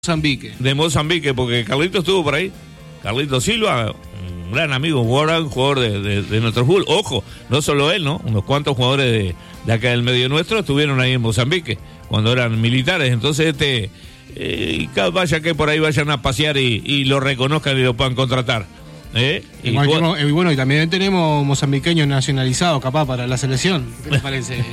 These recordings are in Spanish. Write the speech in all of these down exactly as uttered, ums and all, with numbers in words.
Mozambique. De Mozambique, porque Carlito estuvo por ahí. Carlito Silva, un gran amigo, un gran jugador de, de, de nuestro fútbol. Ojo, no solo él, ¿no? Unos cuantos jugadores de, de acá del medio nuestro estuvieron ahí en Mozambique, cuando eran militares. Entonces, este, eh, vaya que por ahí vayan a pasear y, y lo reconozcan y lo puedan contratar. ¿Eh? Y, y, bueno, y bueno, y también tenemos mozambiqueños nacionalizados, capaz, para la selección. ¿Qué les parece?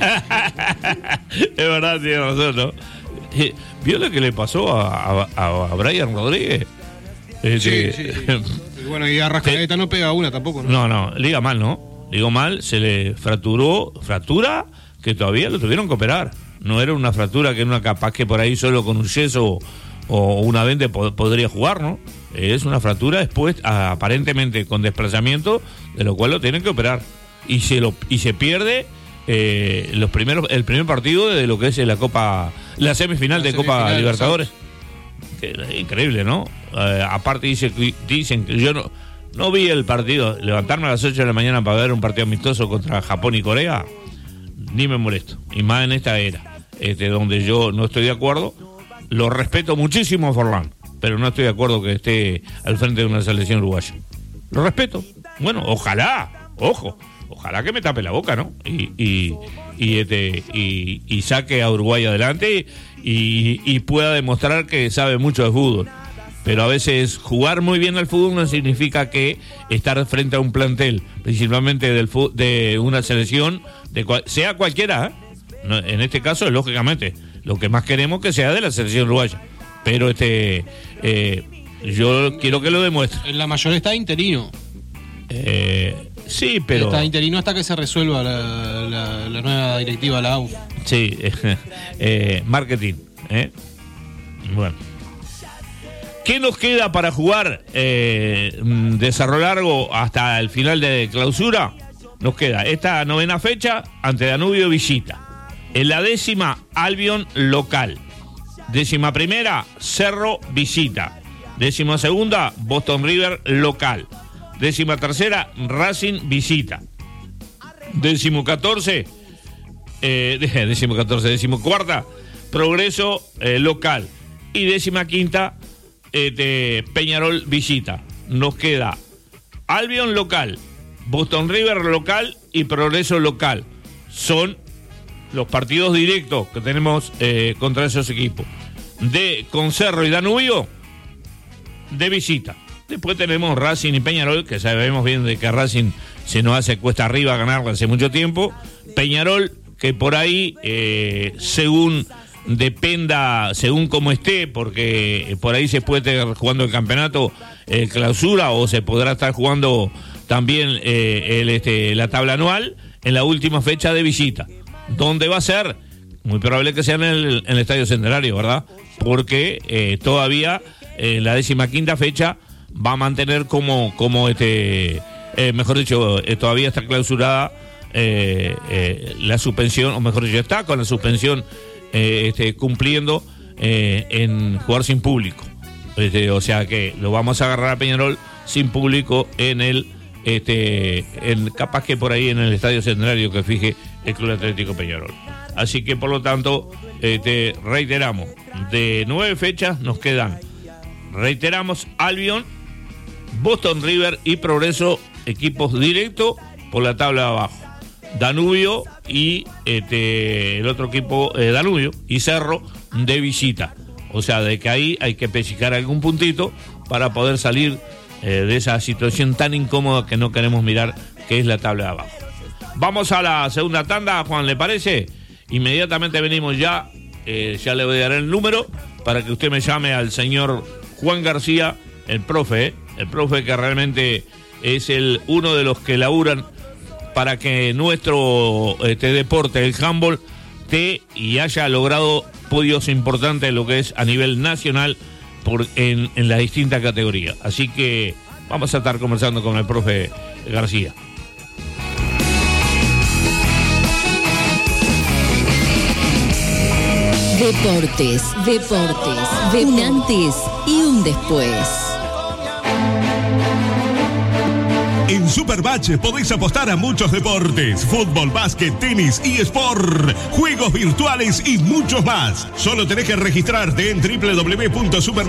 Es verdad, tiene razón, ¿no? Eh, ¿Vio lo que le pasó a, a, a Brian Rodríguez? Este, sí, sí, sí. Y bueno, y a Rascaeta no pega una tampoco, ¿no? No, no, liga mal, ¿no? Digo mal, se le fracturó, fractura que todavía lo tuvieron que operar. No era una fractura que una capaz que por ahí solo con un yeso o una venda pod- podría jugar, ¿no? Es una fractura después, a, aparentemente con desplazamiento, de lo cual lo tienen que operar. Y se lo y se pierde eh, los primeros el primer partido de lo que es la Copa, la semifinal la de semifinal, Copa Libertadores. Que, increíble, ¿no? Eh, aparte dice, dicen que yo no, no vi el partido, levantarme a las ocho de la mañana para ver un partido amistoso contra Japón y Corea, ni me molesto. Y más en esta era, este, donde yo no estoy de acuerdo. Lo respeto muchísimo a Forlán, pero no estoy de acuerdo que esté al frente de una selección uruguaya. Lo respeto. Bueno, ojalá, ojo, ojalá que me tape la boca, ¿no? Y y y este y, y saque a Uruguay adelante y, y pueda demostrar que sabe mucho de fútbol. Pero a veces jugar muy bien al fútbol no significa que estar frente a un plantel, principalmente del fu- de una selección, de cual, sea cualquiera, ¿eh? No, en este caso, lógicamente, lo que más queremos que sea de la selección uruguaya. Pero este eh, yo quiero que lo demuestre. En la mayor está interino. Eh, sí, pero... Está interino hasta que se resuelva la, la, la nueva directiva, la A U F. Sí, eh, eh, marketing. ¿eh? Bueno. ¿Qué nos queda para jugar eh, de Cerro Largo hasta el final de clausura? Nos queda esta novena fecha ante Danubio visita. En la décima, Albion local. Décima primera, Cerro visita. Décima segunda, Boston River local. Décima tercera, Racing visita. Décimo catorce, eh, décimo catorce, décimo cuarta, Progreso eh, local. Y décima quinta, eh, Peñarol visita. Nos queda Albion local, Boston River local y Progreso local. Son los partidos directos que tenemos eh, contra esos equipos. De con Cerro y Danubio, de visita. Después tenemos Racing y Peñarol, que sabemos bien de que Racing se nos hace cuesta arriba ganarla hace mucho tiempo. Peñarol, que por ahí, eh, según dependa, según como esté, porque por ahí se puede estar jugando el campeonato eh, clausura o se podrá estar jugando también eh, el, este, la tabla anual en la última fecha de visita. ¿Dónde va a ser? Muy probable que sea en el, en el Estadio Centenario, ¿verdad? Porque eh, todavía eh, la décima quinta fecha va a mantener como, como este, eh, mejor dicho, eh, todavía está clausurada eh, eh, la suspensión, o mejor dicho, está con la suspensión eh, este, cumpliendo eh, en jugar sin público. Este, o sea que lo vamos a agarrar a Peñarol sin público en el, este, en, capaz que por ahí en el Estadio Centenario que fije el Club Atlético Peñarol. Así que por lo tanto, este, reiteramos, de nueve fechas nos quedan, reiteramos, Albion, Boston River y Progreso, equipos directos por la tabla de abajo. Danubio y este, el otro equipo, eh, Danubio y Cerro de visita. O sea, de que ahí hay que pellizcar algún puntito para poder salir eh, de esa situación tan incómoda que no queremos mirar, que es la tabla de abajo. Vamos a la segunda tanda, Juan, ¿le parece? Inmediatamente venimos ya, eh, ya le voy a dar el número para que usted me llame al señor Juan García, el profe, ¿eh? el profe que realmente es el uno de los que laburan para que nuestro este, deporte, el handball, esté y haya logrado podios importantes, lo que es a nivel nacional por, en, en las distintas categorías. Así que vamos a estar conversando con el profe García. Deportes, deportes, de un antes y un después. En Supermatch podés apostar a muchos deportes: fútbol, básquet, tenis, eSport, juegos virtuales y muchos más. Solo tenés que registrarte en doble u doble u doble u punto super